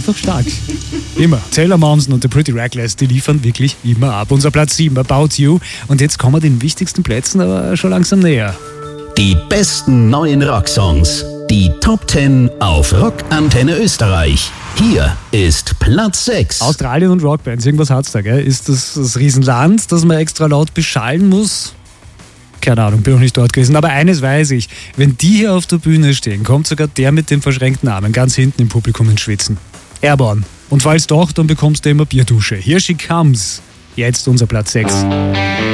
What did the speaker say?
einfach stark. Immer. Taylor Momsen und The Pretty Reckless, die liefern wirklich immer ab. Unser Platz 7, About You. Und jetzt kommen wir den wichtigsten Plätzen aber schon langsam näher. Die besten neuen Rocksongs. Die Top 10 auf Rockantenne Österreich. Hier ist Platz 6. Australien und Rockbands, irgendwas hat's da, gell? Ist das Riesenland, das man extra laut beschallen muss? Keine Ahnung, bin auch nicht dort gewesen. Aber eines weiß ich, wenn die hier auf der Bühne stehen, kommt sogar der mit dem verschränkten Armen ganz hinten im Publikum ins Schwitzen. Airborne. Und falls doch, dann bekommst du immer Bierdusche. Here she comes. Jetzt unser Platz 6.